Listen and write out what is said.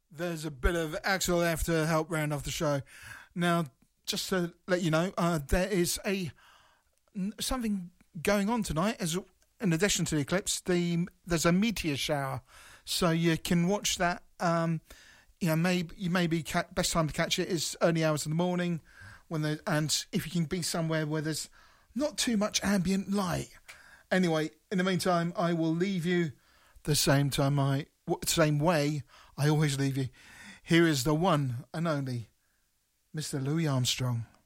There's a bit of Axel F to help round off the show. Now, just to let you know, there is something going on tonight. As in addition to the eclipse, there's a meteor shower, so you can watch that. Maybe best time to catch it is early hours in the morning, and if you can be somewhere where there's not too much ambient light. Anyway, in the meantime, I will leave you the same way I always leave you. Here is the one and only Mr. Louis Armstrong.